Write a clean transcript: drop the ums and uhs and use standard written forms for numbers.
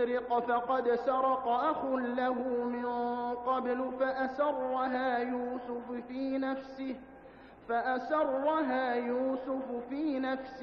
يسرق فقد سرق أخ له من قبل فأسرها يوسف في نفسه